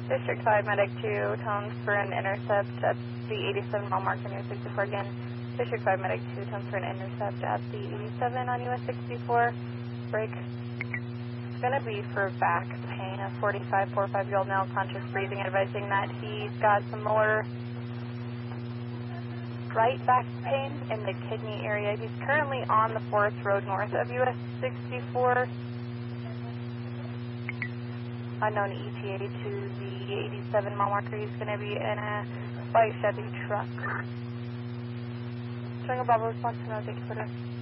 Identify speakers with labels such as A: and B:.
A: District 5, Medic 2, tones for an intercept at the 87 mile mark on US 64 again. District 5, Medic 2, tones for an intercept at the 87 on US 64. Break. It's going to be for back pain, a 45-year-old male, conscious breathing, advising that he's got some more right back pain in the kidney area. He's currently on the Forest Road north of US 64. Unknown ETA to the 87 mile marker. He's going to be in a white Chevy truck. Jungle Bravo response to no, thank you for that.